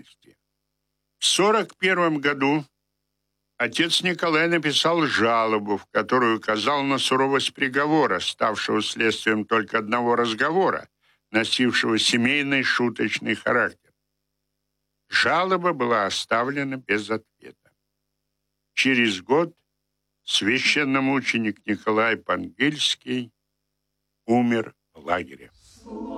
личности. В 1941 году отец Николай написал жалобу, в которой указал на суровость приговора, ставшего следствием только одного разговора, носившего семейный шуточный характер. Жалоба была оставлена без ответа. Через год священномученик Николай Пангильский умер в лагере.